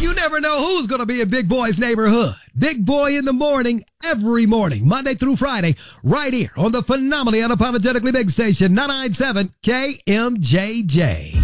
You never know who's going to be in Big Boy's neighborhood. Big Boy in the morning, every morning, Monday through Friday, right here on the phenomenally unapologetically big station, 997 KMJJ.